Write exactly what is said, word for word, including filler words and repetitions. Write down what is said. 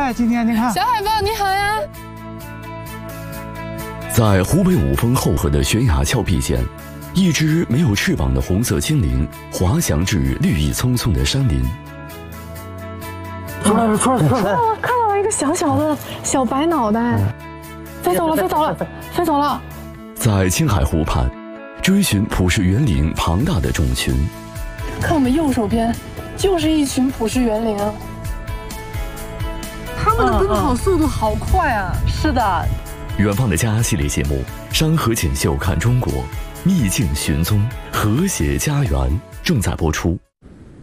哎，今天你看， 小海豹你好呀。 在湖北五峰后河的悬崖峭壁间，一只没有翅膀的红色精灵滑翔至绿意葱葱的山林。 出来了，出来了，出来了！ 我看到了一个小小的小白脑袋，飞走了，飞走了，飞走了。 在青海湖畔，追寻普氏园林庞大的种群。 看我们右手边，就是一群普氏园林啊。它们的奔跑速度好快啊！ 嗯嗯、是的。 远方的家系列节目《山河锦绣看中国》，秘境寻踪，和谐家园正在播出。